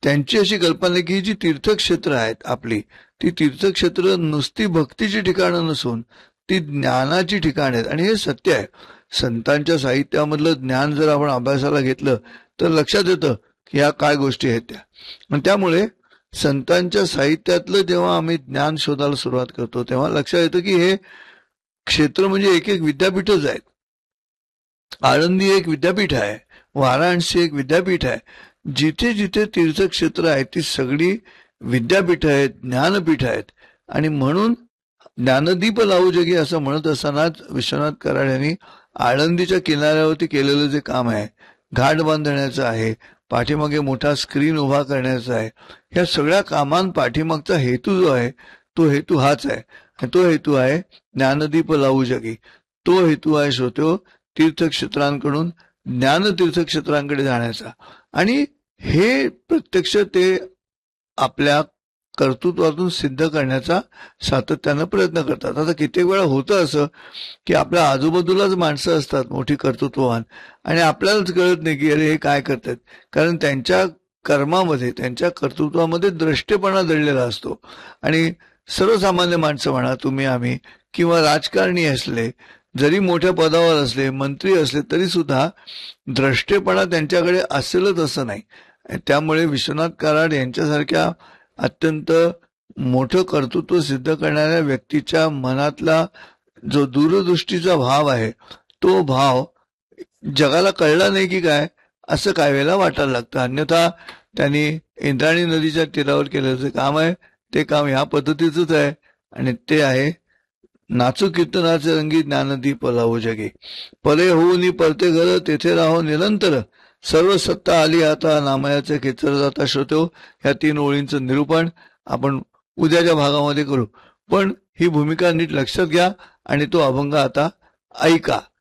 त्यांची अशी कल्पना आहे की ही जी तीर्थक्षेत्र आहेत आपली, ती तीर्थक्षेत्र नुसती भक्तीची ठिकाणं नसून ती ज्ञानाची ठिकाण आहेत. आणि हे सत्य आहे. संतांच्या साहित्यामधलं ज्ञान जर आपण अभ्यासाला घेतलं तर लक्षात येतं की ह्या काय गोष्टी आहेत त्या. आणि त्यामुळे संतांच्या साहित्यातलं जेव्हा आम्ही ज्ञान शोधायला सुरुवात करतो तेव्हा लक्षात येतं की हे क्षेत्र म्हणजे एक एक विद्यापीठच आहेत. आळंदी एक विद्यापीठ आहे, वाराणसी एक विद्यापीठ आहे. जिथे जिथे तीर्थक्षेत्र आहेत ती सगळी विद्यापीठ आहेत, ज्ञानपीठ आहेत. आणि म्हणून ज्ञानदीप लावू जगी असं म्हणत असतानाच विश्वनाथ कराड यांनी आळंदीच्या किनाऱ्यावरती केलेलं जे काम आहे, घाट बांधण्याचं आहे, पाठीमागे मोठा स्क्रीन उभा करण्याचा आहे, ह्या सगळ्या कामांपाठीमागचा हेतू जो आहे तो हेतू हाच आहे. तो हेतू आहे ज्ञानदीप लावू जगी. तो हेतू आहे श्रोत्यो तीर्थक्षेत्रांकडून ज्ञान तीर्थक्षेत्रांकडे जाण्याचा. आणि हे प्रत्यक्ष ते आपल्या कर्तृत्वातून सिद्ध करण्याचा सातत्यानं प्रयत्न करतात. आता कित्येक वेळा होतं असं की आपल्या आजूबाजूलाच माणसं असतात मोठी कर्तृत्ववान आणि आपल्यालाच कळत नाही की अरे हे काय करतात. कारण त्यांच्या कर्मामध्ये, त्यांच्या कर्तृत्वामध्ये द्रष्टेपणा दडलेला असतो. आणि सर्वसामान्य माणसं म्हणा, तुम्ही आम्ही किंवा राजकारणी असले, जरी मोठ्या पदावर असले, मंत्री असले, तरी सुद्धा द्रष्टेपणा त्यांच्याकडे असेलच असं नाही. त्यामुळे विश्वनाथ कराड यांच्यासारख्या अत्यंत मोठं कर्तृत्व सिद्ध करणाऱ्या व्यक्तीच्या मनातला जो दूरदृष्टीचा भाव आहे तो भाव जगाला कळला नाही की काय असं काय वेळेला वाटायला लागतं. अन्यथा त्यांनी इंद्रायणी नदीच्या तीरावर केलेलं जे काम आहे ते काम ह्या पद्धतीचंच आहे. आणि ते आहे नाचू कीर्तनाचे रंगी ज्ञानदीप लावू जगे. परे होऊनी परते घर तेथे राहो निरंतर, सर्व सत्ता आली आता नामयाचे खेचर जाता. श्रोतो, ह्या 3 ओळींचं निरूपण आपण उद्याच्या भागामध्ये करू. पण ही भूमिका नीट लक्षात घ्या आणि तो अभंग आता ऐका.